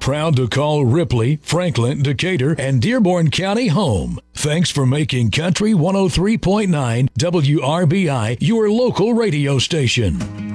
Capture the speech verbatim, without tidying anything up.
Proud to call Ripley, Franklin, Decatur, and Dearborn County home. Thanks for making Country one oh three point nine W R B I your local radio station.